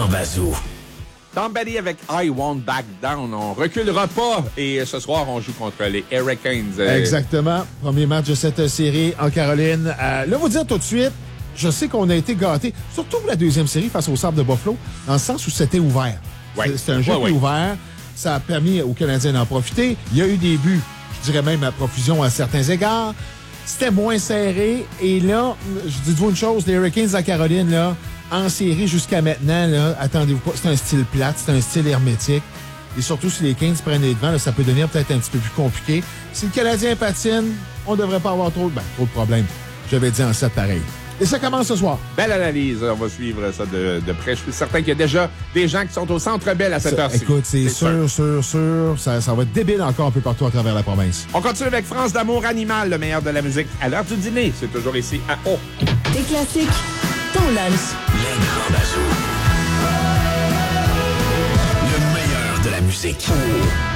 grands bazous. Tom Petty avec I Won't Back Down. On reculera pas. Et ce soir, on joue contre les Hurricanes. Exactement. Premier match de cette série en Caroline. Là, vous dire tout de suite, je sais qu'on a été gâtés, surtout pour la deuxième série face au Sabres de Buffalo, dans le sens où c'était ouvert. Ouais. C'était un jeu qui est ouvert. Ça a permis aux Canadiens d'en profiter. Il y a eu des buts, je dirais même à profusion à certains égards. C'était moins serré. Et là, je dis-vous une chose, les Hurricanes de la Caroline, là, en série jusqu'à maintenant, là, attendez-vous pas, c'est un style plate, c'est un style hermétique. Et surtout, si les Kings prennent les devants, là, ça peut devenir peut-être un petit peu plus compliqué. Si le Canadien patine, on ne devrait pas avoir trop de problèmes. Je vais dire en 7 pareil. Et ça commence ce soir. Belle analyse. On va suivre ça de près. Je suis certain qu'il y a déjà des gens qui sont au Centre Bell à cette heure-ci. Écoute, c'est sûr. Ça va être débile encore un peu partout à travers la province. On continue avec France d'amour animal, le meilleur de la musique à l'heure du dîner. C'est toujours ici à O. Des classiques, ton lunch. Les grands bazous. Le meilleur de la musique.